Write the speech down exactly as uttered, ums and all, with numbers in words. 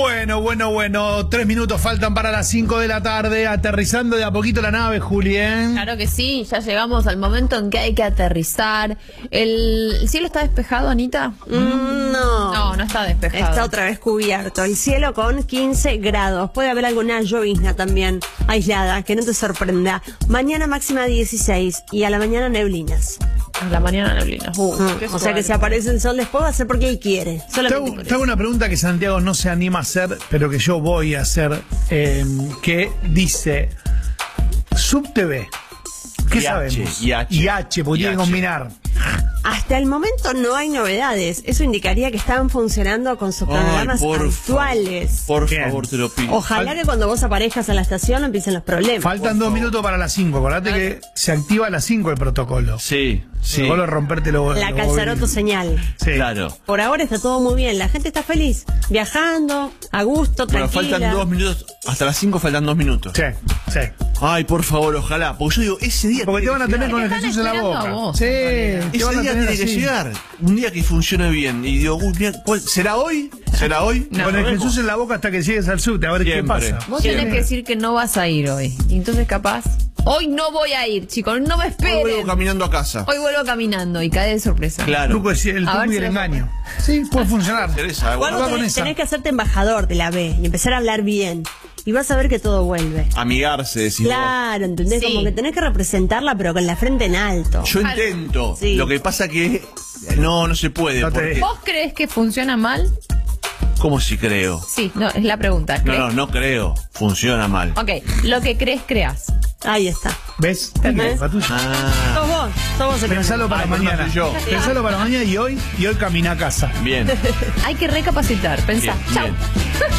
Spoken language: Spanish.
Bueno, bueno, bueno, tres minutos faltan para las cinco de la tarde, aterrizando de a poquito la nave, Julien. Claro que sí, ya llegamos al momento en que hay que aterrizar. ¿El, el cielo está despejado, Anita? Mm, no. No, no está despejado. Está otra vez cubierto. El cielo con quince grados. Puede haber alguna llovizna también aislada, que no te sorprenda. Mañana máxima dieciséis y a la mañana neblinas. A la mañana neblina. Uh, Mm, o sea que si aparece el sol después va a ser porque él quiere. Te Solamente hago, por te hago eso. una pregunta que Santiago no se anima a hacer, pero que yo voy a hacer, eh, que dice SubTV. ¿Qué Y H, sabemos? y H. Y H, porque Y tiene que H. combinar. Hasta el momento no hay novedades. Eso indicaría que estaban funcionando con sus Ay, programas por actuales. Por Bien. favor, te lo pido. Ojalá que cuando vos aparezcas a la estación no empiecen los problemas. Faltan dos minutos para las cinco. Acordate que se activa a las cinco el protocolo. Sí, sí. Solo romperte lo, La lo calzaroto bobines. señal. Sí. Claro. Por ahora está todo muy bien. La gente está feliz. Viajando, a gusto, Bueno, tranquila. faltan dos minutos. Hasta las cinco faltan dos minutos. Sí, sí. Ay, por favor, ojalá. Porque yo digo, ese día. Porque te van a tiene tener que con el Te están Jesús en la esperando boca. a vos, Sí, en realidad. te Ese van a día tener tiene que así. llegar. Un día que funcione bien. Y digo, uy, mira, ¿cuál- ¿será hoy? ¿Será hoy? No. Con el Vemos. Jesús en la boca hasta que llegues al subte, a ver Siempre. qué pasa. Vos Siempre. tenés que decir que no vas a ir hoy. Y entonces capaz, hoy no voy a ir, chicos, no me Hoy esperen. vuelvo caminando a casa. Hoy vuelvo caminando y cae de sorpresa. El Claro. truco es el A ver truco y si el lo- engaño. Sí, puede funcionar. Teresa, Igual bueno, vos va con tenés, esa. tenés que hacerte embajador de la B y empezar a hablar bien. Y vas a ver que todo vuelve. amigarse, decís vos. Claro, ¿entendés? Sí. Como que tenés que representarla, pero con la frente en alto. Yo intento. Sí. Lo que pasa que no, no se puede. No te- porque- ¿Vos crees que funciona mal? ¿Cómo si creo? Sí, no, es la pregunta. No, ¿crees? no, no creo. Funciona mal. Ok, lo que crees, creas. Ahí está. ¿Ves? ¿Entendés? La tuya. Ah, Sos vos, sos vos el que- Pensalo para Ay, perdón, mañana. soy yo. Pensalo para mañana y hoy, y hoy camina a casa. bien. Hay que recapacitar, pensá. Bien, Chau. bien.